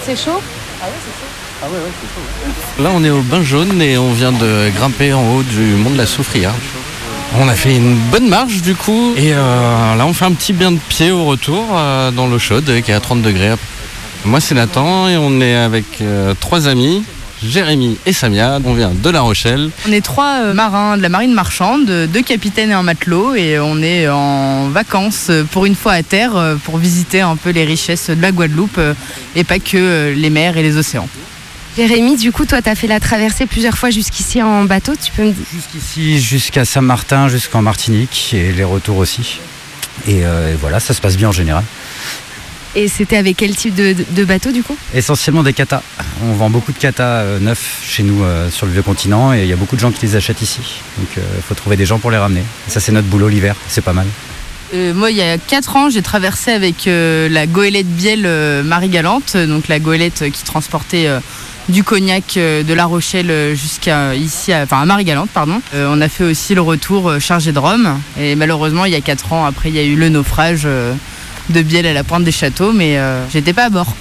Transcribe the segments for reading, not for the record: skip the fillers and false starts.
c'est chaud? Ah ouais, c'est chaud. Ah ouais, c'est chaud. Là, on est au Bain Jaune et on vient de grimper en haut du mont de la Soufrière. On a fait une bonne marche du coup et là on fait un petit bain de pied au retour dans l'eau chaude qui est à 30 degrés. Moi c'est Nathan et on est avec 3 amis, Jérémy et Samia, on vient de La Rochelle. On est 3 marins de la marine marchande, 2 capitaines et un matelot et on est en vacances pour une fois à terre pour visiter un peu les richesses de la Guadeloupe et pas que les mers et les océans. Jérémy, du coup, toi, tu as fait la traversée plusieurs fois jusqu'ici en bateau, tu peux me dire? Jusqu'ici, jusqu'à Saint-Martin, jusqu'en Martinique et les retours aussi. Et voilà, ça se passe bien en général. Et c'était avec quel type de bateau, du coup? Essentiellement des katas. On vend beaucoup de katas neufs chez nous sur le vieux continent et il y a beaucoup de gens qui les achètent ici. Donc il faut trouver des gens pour les ramener. Et ça, c'est notre boulot l'hiver, c'est pas mal. Moi, il y a 4 ans, j'ai traversé avec la goélette Bielle Marie-Galante, donc la goélette qui transportait du cognac de La Rochelle jusqu'à ici, à Marie-Galante, pardon. On a fait aussi le retour chargé de rhum. Et malheureusement, il y a 4 ans, après, il y a eu le naufrage de Bielle à la Pointe des Châteaux, mais j'étais pas à bord.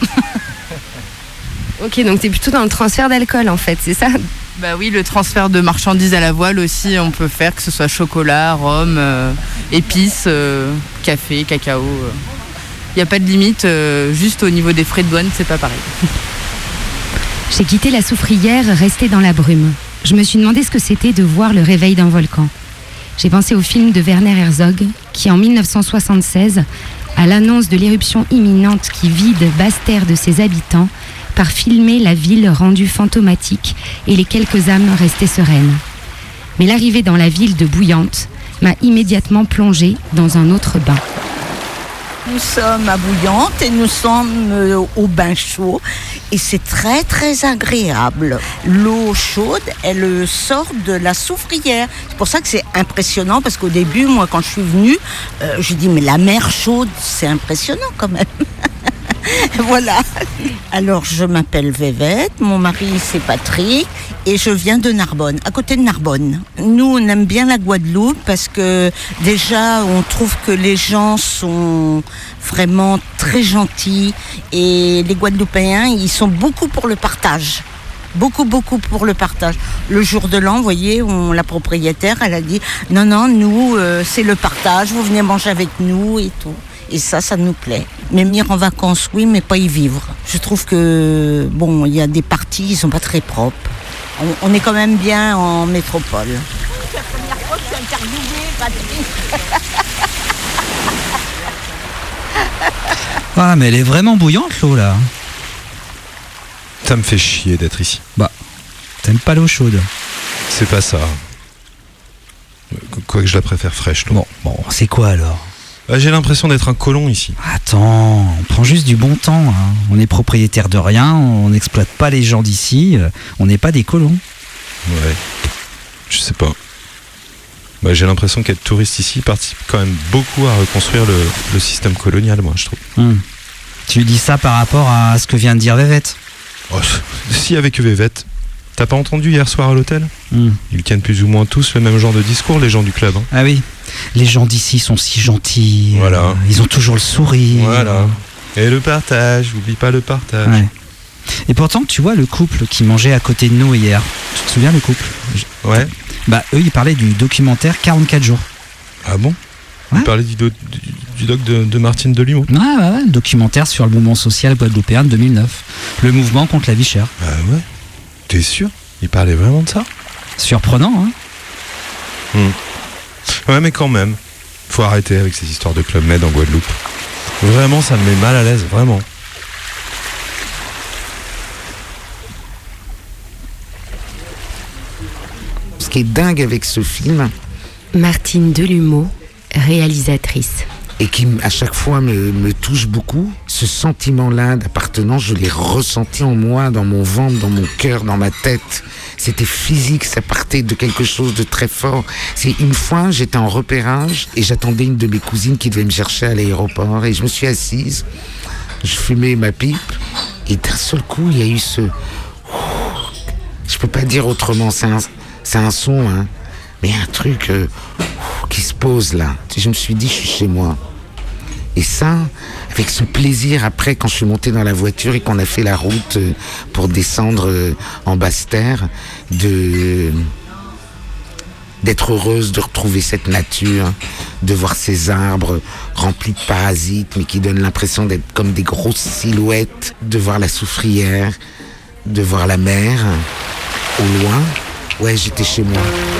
Ok, donc t'es plutôt dans le transfert d'alcool, en fait, c'est ça? Bah oui, le transfert de marchandises à la voile aussi, on peut faire, que ce soit chocolat, rhum, épices, café, cacao. Il n'y a pas de limite, juste au niveau des frais de douane, c'est pas pareil. J'ai quitté la Soufrière, restée dans la brume. Je me suis demandé ce que c'était de voir le réveil d'un volcan. J'ai pensé au film de Werner Herzog, qui en 1976, à l'annonce de l'éruption imminente qui vide Basse-Terre de ses habitants, par filmer la ville rendue fantomatique et les quelques âmes restées sereines. Mais l'arrivée dans la ville de Bouillante m'a immédiatement plongée dans un autre bain. Nous sommes à Bouillante et nous sommes au bain chaud et c'est très très agréable. L'eau chaude, elle sort de la soufrière. C'est pour ça que c'est impressionnant parce qu'au début, moi quand je suis venue, je dis mais la mer chaude, c'est impressionnant quand même. Voilà. Alors je m'appelle Vévette, mon mari c'est Patrick et je viens de Narbonne, à côté de Narbonne. Nous on aime bien la Guadeloupe parce que déjà on trouve que les gens sont vraiment très gentils et les Guadeloupéens ils sont beaucoup pour le partage. Beaucoup pour le partage. Le jour de l'an, vous voyez, la propriétaire elle a dit non nous c'est le partage, vous venez manger avec nous et tout. Et ça nous plaît. Mais venir en vacances, oui, mais pas y vivre. Je trouve que, bon, il y a des parties, ils sont pas très propres. On est quand même bien en métropole. C'est la première fois que je suis interviewée, Patrick. Ah, mais elle est vraiment bouillante, l'eau, là. Ça me fait chier d'être ici. Bah, t'aimes pas l'eau chaude? C'est pas ça. Quoique je la préfère fraîche, l'eau. Bon, c'est quoi, alors? J'ai l'impression d'être un colon ici. Attends, on prend juste du bon temps. Hein. On est propriétaire de rien, on n'exploite pas les gens d'ici, on n'est pas des colons. Ouais, je sais pas. J'ai l'impression qu'être touriste ici participe quand même beaucoup à reconstruire le système colonial, moi, je trouve. Tu dis ça par rapport à ce que vient de dire Vévette? Si, avec Vévette. T'as pas entendu hier soir à l'hôtel? Ils tiennent plus ou moins tous le même genre de discours, les gens du club. Hein. Ah oui, les gens d'ici sont si gentils. Voilà. Ils ont toujours le sourire. Voilà. Et le partage, oublie pas le partage. Ouais. Et pourtant, tu vois le couple qui mangeait à côté de nous hier. Tu te souviens le couple? Ouais. Bah eux, ils parlaient du documentaire 44 jours. Ah bon? Ouais. Ils parlaient du doc de Martine Delumeau. Ouais, documentaire sur le mouvement social guadeloupéen de 2009. Le mouvement contre la vie chère. Ah ouais? T'es sûr? Il parlait vraiment de ça? Surprenant, hein? Ouais, mais quand même, faut arrêter avec ces histoires de Club Med en Guadeloupe. Vraiment, ça me met mal à l'aise, vraiment. Ce qui est dingue avec ce film, Martine Delumeau, réalisatrice. et qui à chaque fois me touche beaucoup, ce sentiment-là d'appartenance, je l'ai ressenti en moi, dans mon ventre, dans mon cœur, dans ma tête. C'était physique, ça partait de quelque chose de très fort. C'est une fois, j'étais en repérage et j'attendais une de mes cousines qui devait me chercher à l'aéroport et je me suis assise, je fumais ma pipe et d'un seul coup, il y a eu ce... Je peux pas dire autrement, c'est un son, hein, mais un truc qui se pose là. Je me suis dit, je suis chez moi. Et ça, avec ce plaisir après quand je suis monté dans la voiture et qu'on a fait la route pour descendre en Basse-Terre, d'être heureuse de retrouver cette nature, de voir ces arbres remplis de parasites mais qui donnent l'impression d'être comme des grosses silhouettes, de voir la soufrière, de voir la mer au loin. Ouais, j'étais chez moi.